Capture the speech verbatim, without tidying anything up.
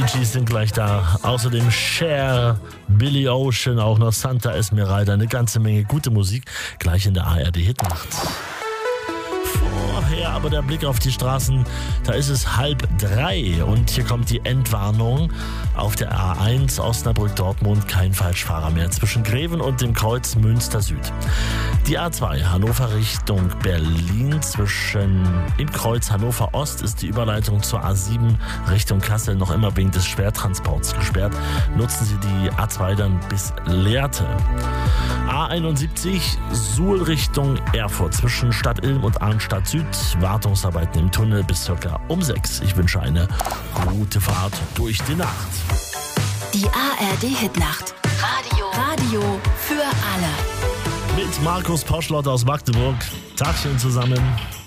Gees sind gleich da. Außerdem Cher, Billy Ocean, auch noch Santa Esmeralda. Eine ganze Menge gute Musik. Gleich in der A R D-Hitnacht. Vorher aber der Blick auf die Straßen. Da ist es halb drei und hier kommt die Endwarnung. Auf der A eins Osnabrück-Dortmund kein Falschfahrer mehr zwischen Greven und dem Kreuz Münster Süd. Die A zwei Hannover Richtung Berlin zwischen im Kreuz Hannover Ost ist die Überleitung zur A sieben Richtung Kassel noch immer wegen des Schwertransports gesperrt. Nutzen Sie die A zwei dann bis Lehrte. A einundsiebzig Suhl Richtung Erfurt zwischen Stadt Ilm und Arnstadt Süd. Wartungsarbeiten im Tunnel bis circa um sechs. Ich wünsche eine gute Fahrt durch die Nacht. Die A R D-Hitnacht. Radio. Radio für alle. Mit Markus Poschlott aus Magdeburg. Tagchen zusammen.